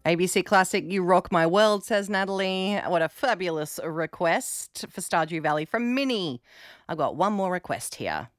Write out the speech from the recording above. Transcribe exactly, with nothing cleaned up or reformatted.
A B C Classic, You Rock My World, says Natalie. What a fabulous request for Stardew Valley from Minnie. I've got one more request here.